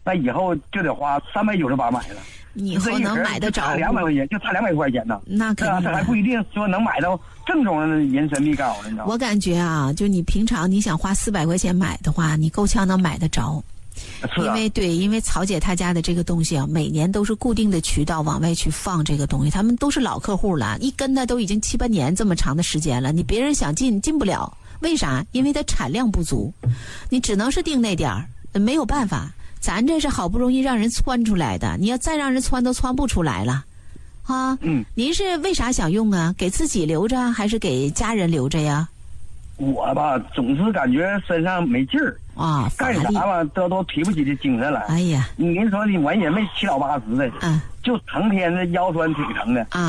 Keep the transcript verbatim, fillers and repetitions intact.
那以后就得花三百九十八买了。 你以后能买得着？ 两百块钱，就差两百块钱呢。 那肯定， 这还不一定说能买到正宗的人参蜜膏，你知道吗？ 我感觉啊，就你平常你想花四百块钱买的话，你够呛能买得着。 是啊、 因为对，因为曹姐她家的这个东西啊，每年都是固定的渠道往外去放这个东西，他们都是老客户了，一跟他都已经七八年这么长的时间了，你别人想进进不了，为啥？因为它产量不足，你只能是定那点儿，没有办法。咱这是好不容易让人窜出来的，你要再让人窜都窜不出来了，啊？ 嗯， 您是为啥想用啊？给自己留着还是给家人留着呀？ 我吧，总是感觉身上没劲儿啊， 干啥吧都都提不起这精神来。 哎呀， 你您说你我也没七老八十的， 嗯， 就成天的腰酸腿疼的啊。